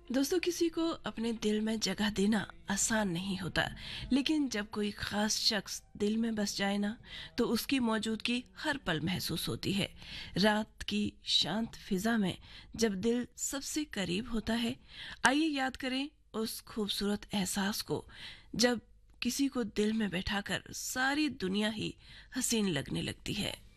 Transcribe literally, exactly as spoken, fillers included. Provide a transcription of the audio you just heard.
दोस्तों, किसी को अपने दिल में जगह देना आसान नहीं होता, लेकिन जब कोई खास शख्स दिल में बस जाए ना, तो उसकी मौजूदगी हर पल महसूस होती है। रात की शांत फिजा में जब दिल सबसे करीब होता है, आइए याद करें उस खूबसूरत एहसास को, जब किसी को दिल में बैठाकर सारी दुनिया ही हसीन लगने लगती है।